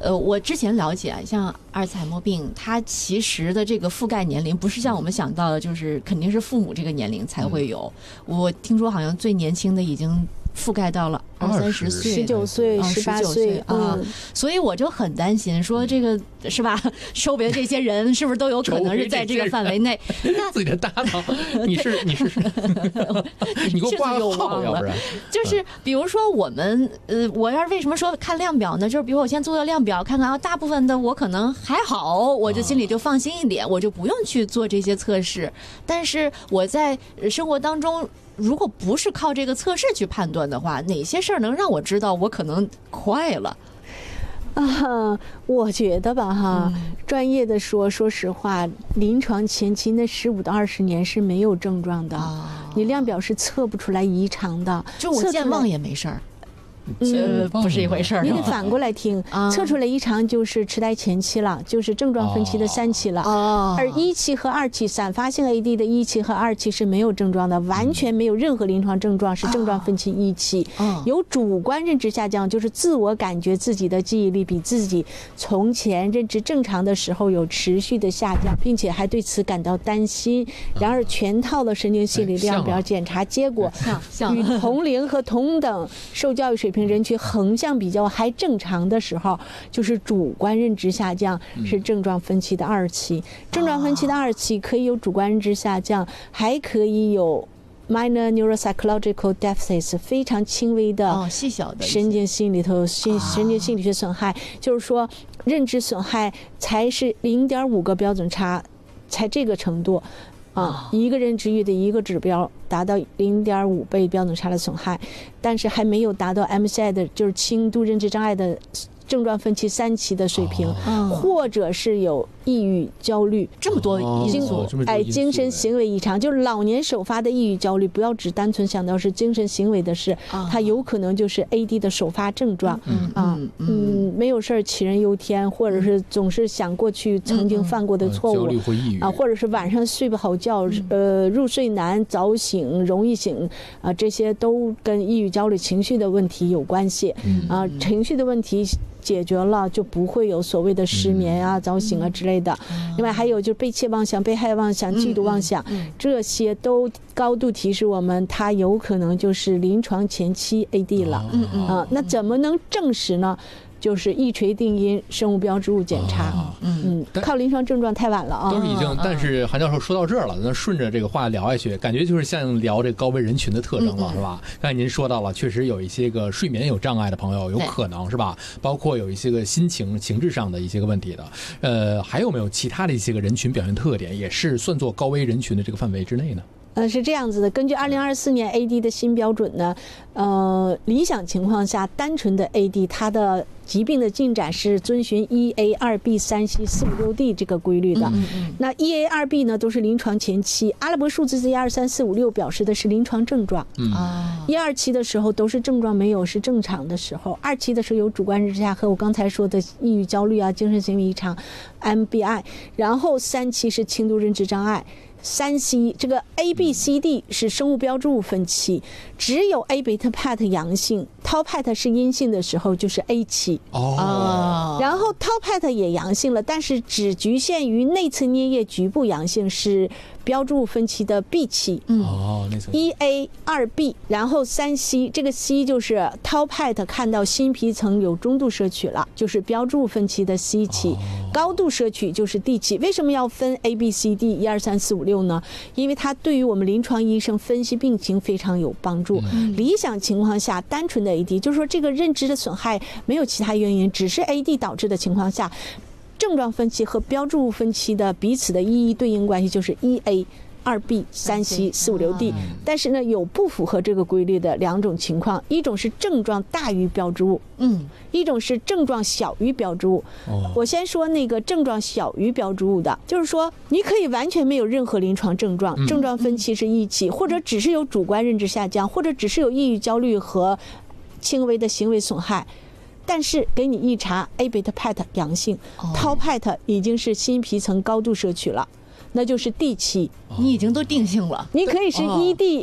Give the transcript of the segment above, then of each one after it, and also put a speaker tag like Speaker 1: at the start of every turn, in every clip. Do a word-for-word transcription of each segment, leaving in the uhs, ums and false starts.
Speaker 1: 呃，我之前了解，像阿尔茨海默病，它其实的这个覆盖年龄不是像我们想到的，就是肯定是父母这个年龄才会有。嗯、我听说好像最年轻的已经覆盖到了二三十岁、
Speaker 2: 十九岁、十八岁
Speaker 1: 啊，所以我就很担心，说这个是吧？周围的这些人是不是都有可能是在这个范围内？
Speaker 3: 那自己的搭档，你是你是你给我挂个号，要不然
Speaker 1: 就是比如说我们呃，我要是为什么说看量表呢？就是比如我先做个量表，看看啊，大部分的我可能还好，我就心里就放心一点，我就不用去做这些测试。但是我在生活当中，如果不是靠这个测试去判断的话，哪些事儿能让我知道我可能快了？
Speaker 2: 啊，我觉得吧，哈，嗯、专业的说，说实话，临床前期那十五到二十年是没有症状的，哦、你量表是测不出来异常的，
Speaker 1: 就我健忘也没事儿。嗯，不是一回事儿。
Speaker 2: 你得反过来听，测出来异常就是痴呆前期了，就是症状分期的三期了。哦，而一期和二期散发性 A D 的一期和二期是没有症状的，完全没有任何临床症状，是症状分期一期。有主观认知下降，就是自我感觉自己的记忆力比自己从前认知正常的时候有持续的下降，并且还对此感到担心。然而，全套的神经心理量表检查结果与同龄和同等受教育水平人群横向比较还正常的时候，就是主观认知下降，是症状分期的二期。症状分期的二期可以有主观认知下降，还可以有 minor neuropsychological deficits 非常轻微的
Speaker 1: 细小的
Speaker 2: 神经心理头神神经心理学损害，就是说认知损害才是零点五个标准差，才这个程度。啊，一个认知域的一个指标达到零点五倍标准差的损害，但是还没有达到 M C I 的，就是轻度认知障碍的症状分期三期的水平，哦、或者是有抑郁、焦虑
Speaker 1: 这么多因素，
Speaker 3: 哦、
Speaker 2: 哎，精神行为异常，就是老年首发的抑郁、焦虑，不要只单纯想到是精神行为的事，哦、它有可能就是 A D 的首发症状。嗯啊，嗯，嗯没有事儿杞人忧天，或者是总是想过去曾经犯过的错误，
Speaker 3: 嗯、焦虑或抑郁
Speaker 2: 啊，或者是晚上睡不好觉，呃，入睡难、早醒、容易醒啊，这些都跟抑郁、焦虑情绪的问题有关系。嗯啊，情绪的问题解决了，就不会有所谓的失眠啊、早醒啊之类的。另外还有就是被窃妄想、被害妄想、嫉妒妄想，这些都高度提示我们，它有可能就是临床前期 A D 了。嗯嗯啊，那怎么能证实呢？就是一锤定音，生物标志物检查。哦、嗯嗯，靠临床症状太晚了啊。
Speaker 3: 都是已经，但是韩教授说到这儿了，那顺着这个话聊下去，感觉就是像聊这个高危人群的特征了，嗯、是吧？刚才您说到了，确实有一些个睡眠有障碍的朋友，有可能是吧？包括有一些个心情、情志上的一些个问题的。呃，还有没有其他的一些个人群表现特点，也是算作高危人群的这个范围之内呢？
Speaker 2: 呃，是这样子的，根据二零二四年 A D 的新标准呢，呃，理想情况下，单纯的 A D 它的疾病的进展是遵循一 A 二 B 三 C 四五六 D 这个规律的。嗯嗯，那一 A 二 B 呢都是临床前期，阿拉伯数字字一二三四五六表示的是临床症状。嗯啊，一二期的时候都是症状没有是正常的时候，二期的时候有主观认知下和我刚才说的抑郁、焦虑啊、精神行为异常 M B I， 然后三期是轻度认知障碍。三 C 这个 A、B、C、D 是生物标志物分期，只有 A 贝塔 P E T 阳性 ，Tau P E T 是阴性的时候就是 A 期。哦，然后 Tau P E T 也阳性了，但是只局限于内侧颞叶局部阳性，是标志物分期的 B 期。嗯，哦，内侧一 A 二 B， 然后三 C， 这个 C 就是 Tau P E T 看到新皮层有中度摄取了，就是标志物分期的 C 期。哦，高度摄取就是 D 期。为什么要分 A、B、C、D 一二三四五六呢？因为它对于我们临床医生分析病情非常有帮助。嗯、理想情况下，单纯的 A D， 就是说这个认知的损害没有其他原因，只是 A D 导致的情况下，症状分期和标志物分期的彼此的一一对应关系就是一 A。二 B 三 C 四五六 D， 但是呢有不符合这个规律的两种情况，一种是症状大于标志物，嗯，一种是症状小于标志物。哦，我先说那个症状小于标志物的，就是说你可以完全没有任何临床症状，症状分期是一期，或者只是有主观认知下降，或者只是有抑郁、焦虑和轻微的行为损害。但是给你一查 A 贝塔 P E T 阳性， Tau P E T 已经是新皮层高度摄取了，那就是 D 期，
Speaker 1: 你已经都定性了。
Speaker 2: 你可以是 E D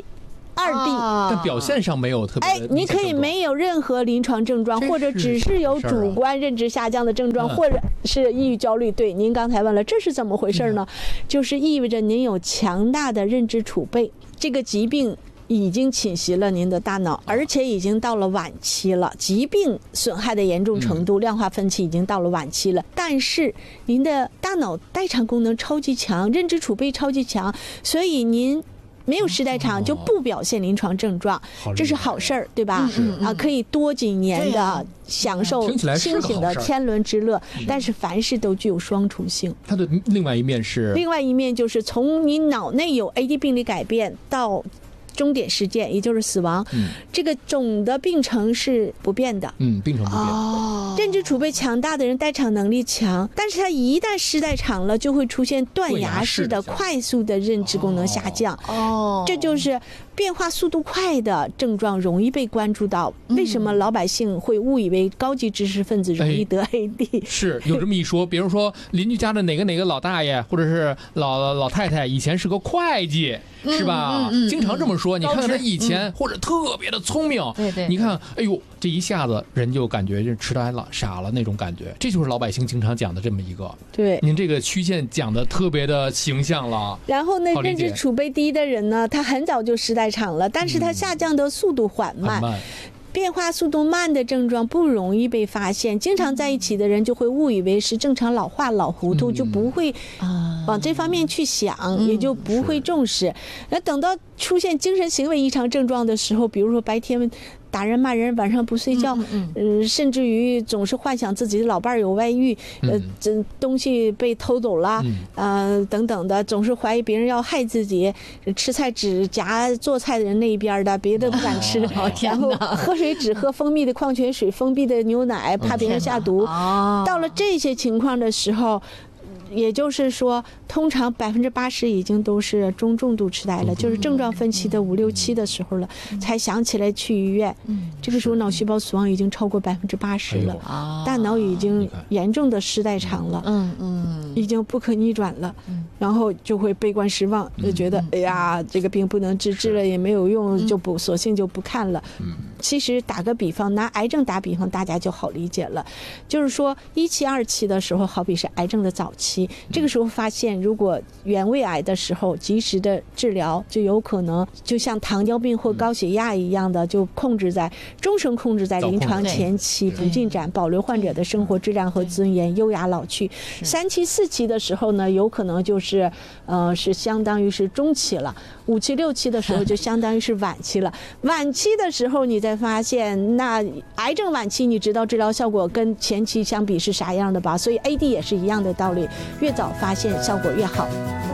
Speaker 2: 二 D，、
Speaker 1: 啊、
Speaker 3: 但表现上没有特别的。
Speaker 2: 哎，你可以没有任何临床症状，或者只是有主观认知下降的症状，
Speaker 3: 嗯、
Speaker 2: 或者是抑郁焦虑。对，您刚才问了，这是怎么回事呢？嗯、就是意味着您有强大的认知储备，这个疾病已经侵袭了您的大脑，而且已经到了晚期了，疾病损害的严重程度，量化分期已经到了晚期了。但是您的大脑代偿功能超级强，认知储备超级强，所以您没有时代偿就不表现临床症状，这是好事儿，对吧？啊，可以多几年的享受清醒的天伦之乐。但是凡事都具有双重性，
Speaker 3: 它的另外一面是，
Speaker 2: 另外一面就是从你脑内有 A D 病理改变到终点事件，也就是死亡，嗯、这个总的病程是不变的。
Speaker 3: 嗯，病程不变。
Speaker 2: 哦，认知储备强大的人代偿能力强，但是他一旦失代偿了，就会出现断崖式的快速的认知功能下降。
Speaker 1: 哦，
Speaker 2: 这就是变化速度快的症状容易被关注到。为什么老百姓会误以为高级知识分子容易得 A D？、
Speaker 3: 哎、是有这么一说，比如说邻居家的哪个哪个老大爷或者是老老太太以前是个会计。是吧、嗯嗯嗯？经常这么说。你看看他以前、嗯、或者特别的聪明，
Speaker 1: 对对。
Speaker 3: 你看，哎呦，这一下子人就感觉就痴呆了、傻了那种感觉。这就是老百姓经常讲的这么一个。
Speaker 2: 对，
Speaker 3: 您这个曲线讲的特别的形象了。
Speaker 2: 然后呢，认知储备低的人呢，他很早就失代偿了，但是他下降的速度缓慢。
Speaker 3: 嗯、很慢。
Speaker 2: 变化速度慢的症状不容易被发现，经常在一起的人就会误以为是正常老化老糊涂，嗯、就不会往这方面去想，嗯、也就不会重视。那等到出现精神行为异常症状的时候，比如说白天打人骂人，晚上不睡觉，嗯嗯呃、甚至于总是幻想自己的老伴有外遇，呃，这东西被偷走了，嗯、呃，等等的，总是怀疑别人要害自己，吃菜只夹做菜的人那一边的，别的不敢吃，
Speaker 1: 哦、
Speaker 2: 然后喝水只喝封闭的矿泉水、封闭的牛奶，怕别人下毒。
Speaker 1: 哦、
Speaker 2: 到了这些情况的时候。也就是说，通常百分之八十已经都是中重度痴呆了，就是症状分期的五六七的时候了，才想起来去医院。这个时候脑细胞死亡已经超过百分之八十了，大脑已经严重的失代偿了，
Speaker 1: 嗯嗯，
Speaker 2: 已经不可逆转了，然后就会悲观失望，就觉得哎呀，这个病不能治，治了也没有用，就不索性就不看了。其实打个比方，拿癌症打比方，大家就好理解了，就是说一期二期的时候，好比是癌症的早期。这个时候发现，如果原位癌的时候及时的治疗，就有可能就像糖尿病或高血压一样的，就控制在终生控制在临床前期，不进展，保留患者的生活质量和尊严，优雅老去。三期四期的时候呢，有可能就是呃是相当于是中期了。五期六期的时候就相当于是晚期了。晚期的时候你再发现，那癌症晚期你知道治疗效果跟前期相比是啥样的吧？所以 A D 也是一样的道理，越早发现效果越好。